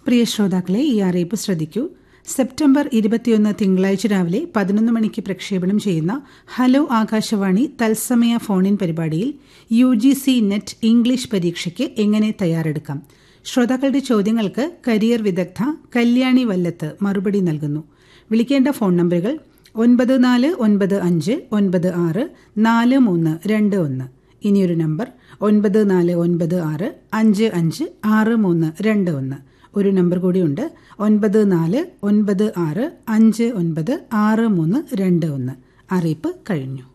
പ്രിയ ശ്രോതാക്കളെ, ഈ അറിയിപ്പ് ശ്രദ്ധിക്കൂ. സെപ്റ്റംബർ 21 തിങ്കളാഴ്ച രാവിലെ 11 മണിക്ക് പ്രക്ഷേപണം ചെയ്യുന്ന ഹലോ ആകാശവാണി തത്സമയ ഫോണിൻ പരിപാടിയിൽ UGC നെറ്റ് ഇംഗ്ലീഷ് പരീക്ഷയ്ക്ക് എങ്ങനെ തയ്യാറെടുക്കാം, ശ്രോതാക്കളുടെ ചോദ്യങ്ങൾക്ക് കരിയർ വിദഗ്ധ കല്യാണി വല്ലത്ത് മറുപടി നൽകുന്നു. വിളിക്കേണ്ട ഫോൺ നമ്പറുകൾ 9495964321. ഇനിയൊരു നമ്പർ 9496556321. ഒരു നമ്പർ കൂടിയുണ്ട്, 9496596321. അറിയിപ്പ് കഴിഞ്ഞു.